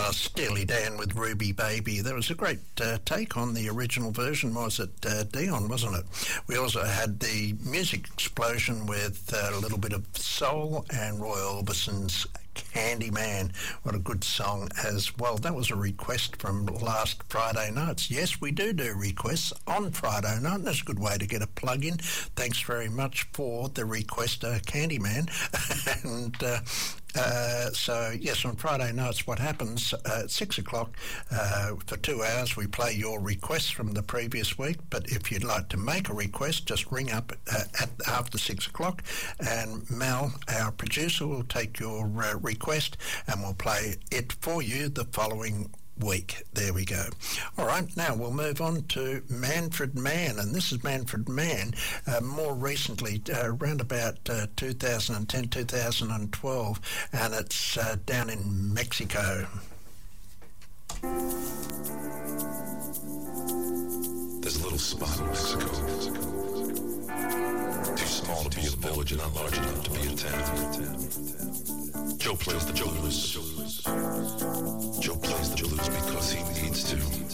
Steely Dan with Ruby Baby. That was a great take on the original version, was it, Dion, wasn't it? We also had the music explosion with a little bit of soul and Roy Orbison's Candyman. What a good song as well. That was a request from last Friday nights. Yes, we do requests on Friday night. That's a good way to get a plug in. Thanks very much for the request, Candyman. And so, yes, on Friday nights, what happens at 6 o'clock for 2 hours, we play your requests from the previous week. But if you'd like to make a request, just ring up after 6 o'clock, and Mel, our producer, will take your request and we'll play it for you the following week. There we go. All right, now we'll move on to Manfred Mann, and this is Manfred Mann more recently, around about 2010, 2012, and it's down in Mexico. There's a little spot in Mexico, too small to be a village and not large enough to be a town. Joe plays the blues. Joe plays the blues because he needs to.